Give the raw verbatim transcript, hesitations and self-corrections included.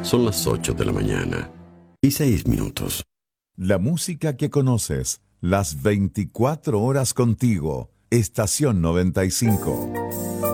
Son las ocho de la mañana y seis minutos. La música que conoces, las veinticuatro horas contigo. Estación noventa y cinco.